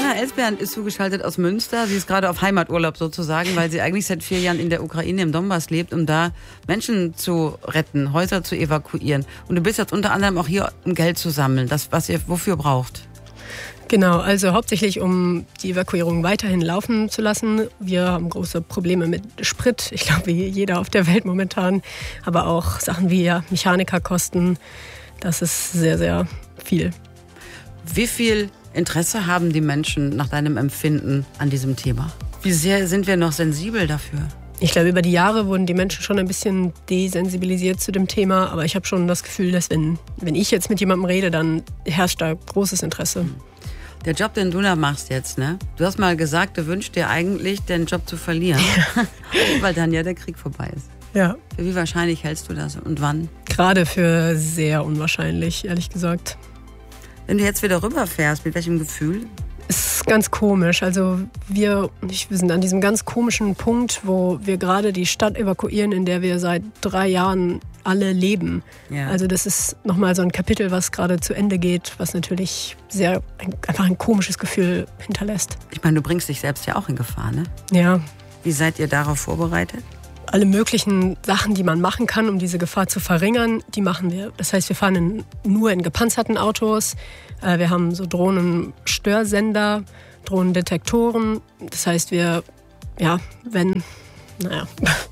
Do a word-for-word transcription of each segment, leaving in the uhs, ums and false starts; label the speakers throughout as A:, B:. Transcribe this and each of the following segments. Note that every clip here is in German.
A: Anna Elsbernd ist zugeschaltet aus Münster. Sie ist gerade auf Heimaturlaub sozusagen, weil sie eigentlich seit vier Jahren in der Ukraine im Donbass lebt, um da Menschen zu retten, Häuser zu evakuieren. Und du bist jetzt unter anderem auch hier, um Geld zu sammeln, das, was ihr wofür braucht.
B: Genau, also hauptsächlich, um die Evakuierung weiterhin laufen zu lassen. Wir haben große Probleme mit Sprit, ich glaube wie jeder auf der Welt momentan, aber auch Sachen wie ja, Mechanikerkosten, das ist sehr, sehr viel.
A: Wie viel Interesse haben die Menschen nach deinem Empfinden an diesem Thema? Wie sehr sind wir noch sensibel dafür?
B: Ich glaube, über die Jahre wurden die Menschen schon ein bisschen desensibilisiert zu dem Thema, aber ich habe schon das Gefühl, dass wenn, wenn ich jetzt mit jemandem rede, dann herrscht da großes Interesse.
A: Der Job, den du da machst jetzt, ne? Du hast mal gesagt, du wünschst dir eigentlich, den Job zu verlieren, weil dann ja der Krieg vorbei ist.
B: Ja.
A: Für wie wahrscheinlich hältst du das und wann?
B: Gerade für sehr unwahrscheinlich, ehrlich gesagt.
A: Wenn du jetzt wieder rüberfährst, mit welchem Gefühl?
B: Es ist ganz komisch. Also wir, wir sind an diesem ganz komischen Punkt, wo wir gerade die Stadt evakuieren, in der wir seit drei Jahren alle leben. Ja. Also das ist nochmal so ein Kapitel, was gerade zu Ende geht, was natürlich sehr ein, einfach ein komisches Gefühl hinterlässt.
A: Ich meine, du bringst dich selbst ja auch in Gefahr, ne?
B: Ja.
A: Wie seid ihr darauf vorbereitet?
B: Alle möglichen Sachen, die man machen kann, um diese Gefahr zu verringern, die machen wir. Das heißt, wir fahren in, nur in gepanzerten Autos. Äh, wir haben so Drohnenstörsender, Drohnendetektoren. Das heißt, wir, ja, wenn, naja.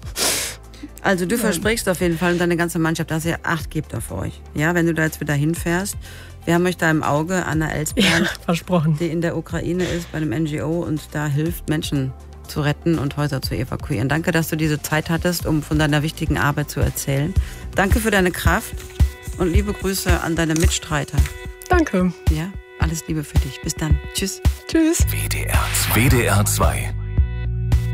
A: Also du versprichst auf jeden Fall und deine ganze Mannschaft, dass ihr Acht gebt auf euch. Ja, wenn du da jetzt wieder hinfährst. Wir haben euch da im Auge, Anna Elsbernd,
B: ja, versprochen,
A: die in der Ukraine ist, bei einem N G O und da hilft, Menschen zu retten und Häuser zu evakuieren. Danke, dass du diese Zeit hattest, um von deiner wichtigen Arbeit zu erzählen. Danke für deine Kraft und liebe Grüße an deine Mitstreiter.
B: Danke.
A: Ja, alles Liebe für dich. Bis dann. Tschüss.
B: Tschüss.
C: W D R zwei.